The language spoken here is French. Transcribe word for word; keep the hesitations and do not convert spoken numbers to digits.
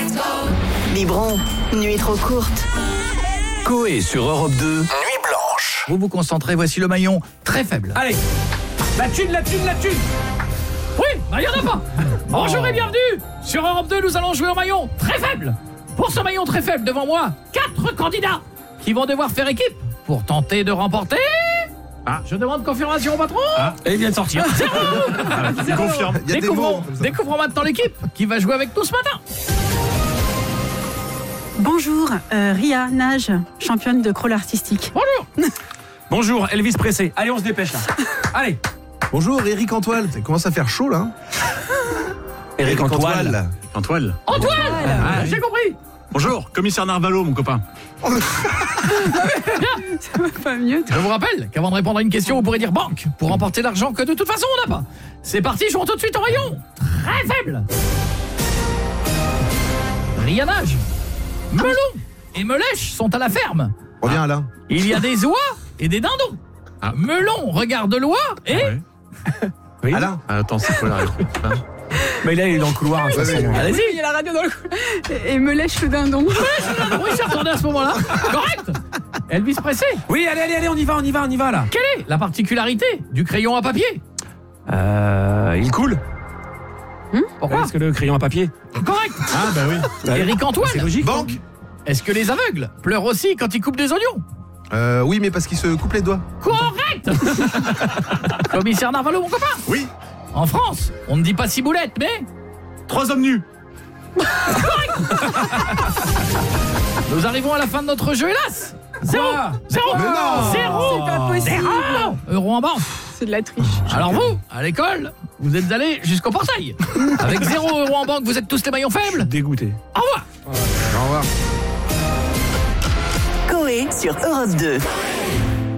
Biberon, nuit trop courte. Coé sur Europe deux, Nuit blanche. Vous vous concentrez, voici le maillon très faible. Allez, la thune, la thune, la thune. Oui, bah il n'y en a pas. Bonjour et bienvenue. Sur Europe deux, nous allons jouer au maillon très faible. Pour ce maillon très faible, devant moi, quatre candidats qui vont devoir faire équipe pour tenter de remporter... Ah. Je demande confirmation au patron. Ah, et il vient de sortir. Zéro. Ah, Zéro. confirme. Il y a des Découvrons, mots comme ça. découvrons maintenant l'équipe qui va jouer avec nous ce matin. Bonjour, euh, Ria Nage, championne de crawl artistique. Bonjour. Bonjour, Elvis Presley. Allez, on se dépêche là. Allez. Bonjour, Eric Antoine. Ça commence à faire chaud là. Eric Antoine. Antoine. Antoine. Antoine. Ah, J'ai compris. Bonjour, commissaire Narvalo, mon copain. Ça va pas mieux. Je vous rappelle qu'avant de répondre à une question, vous pourrez dire banque pour remporter l'argent que de toute façon on n'a pas. C'est parti, jouons tout de suite au rayon. Très faible. Rianage, melon et melèche sont à la ferme. Reviens Alain. Il y a des oies et des dindons. Ah. Melon regarde l'oie et... Ah ouais. Oui. Alain. Ah, attends, c'est quoi la réponse hein? Mais là, il est dans le couloir. de toute façon. Allez-y. Il y a la radio dans le cou. Et me lèche le dindon. Oui, je suis retourné à ce moment-là. Correct. Elvis Presley. Oui, allez, allez, allez, on y va, on y va, on y va là. Quelle est la particularité du crayon à papier? Euh, il coule. Pourquoi? Est-ce que le crayon à papier? Correct. Ah, bah oui. Eric Antoine. C'est logique. Banque. Est-ce que les aveugles pleurent aussi quand ils coupent des oignons? Euh, oui, mais parce qu'il se coupe les doigts. Correct. Commissaire Narvalo, mon copain. Oui. En France, on ne dit pas ciboulette, mais... Trois hommes nus. Nous arrivons à la fin de notre jeu, hélas. Zéro. Quoi? Zéro. Mais non. Zéro. C'est pas possible. Zéro. Euro en banque. C'est de la triche. Alors vous, à l'école, vous êtes allés jusqu'au portail. Avec zéro euro en banque, vous êtes tous les maillons faibles. Dégoûté. Au revoir. Au revoir. Coé sur Europe deux.